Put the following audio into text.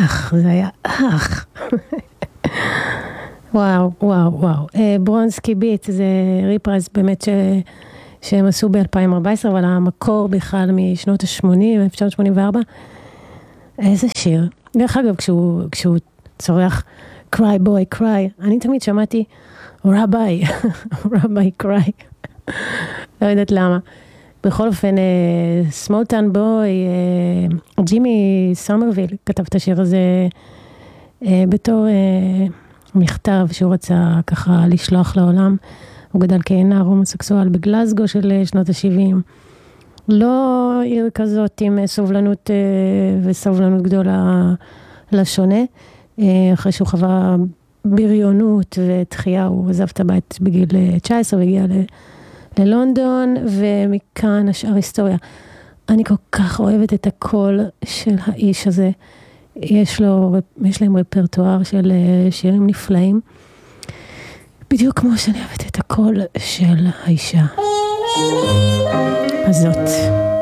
זה היה אח. וואו, וואו, וואו. ברונסקי ביט, זה ריפרייז באמת שהם עשו ב-2014, אבל המקור בכלל משנות ה-80, 1984. איזה שיר. דרך אגב, כשהוא צורח, cry boy, cry, אני תמיד שמעתי, רביי, רביי, cry. לא יודעת למה. בכל אופן, סמולטן בוי, ג'ימי סומרוויל כתב את השיר הזה בתור מכתב שהוא רצה ככה לשלוח לעולם. הוא גדל כנער הומוסקסואל בגלזגו של שנות ה-70. לא עיר כזאת עם סובלנות וסובלנות גדולה לשונה. אחרי שהוא חווה בריונות ותחייה, הוא עזב את הבית בגיל 19 והגיע ללונדון, ומכאן השאר היסטוריה. אני כל כך אוהבת את הקול של האיש הזה. יש להם רפרטואר של שירים נפלאים. בדיוק כמו שאני אוהבת את הקול של האישה הזאת.